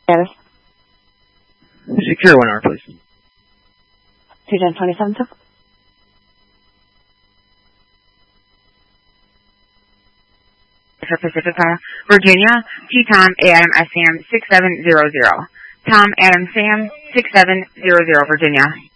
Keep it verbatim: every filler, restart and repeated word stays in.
Status. Secure one hour, please. two ten twenty-seven, sir. For Pacific Power, Virginia, T Tom, A Adam, S Sam, six seven zero zero. Tom, Adam, Sam, six seven zero zero, Virginia.